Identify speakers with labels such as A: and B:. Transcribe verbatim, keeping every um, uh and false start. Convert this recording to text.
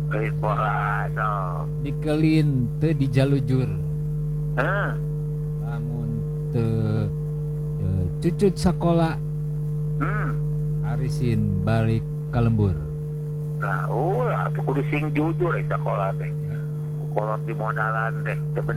A: Euy pola so.
B: Dikelin teu dijalujur.
A: Heuh.
B: Lamun teu teu cucut sakola
A: Hmm.
B: arisin balik ka lembur.
A: Lah ulah tuh kudu sing jujur eta sekolah teh. Kolot di modalan teh teu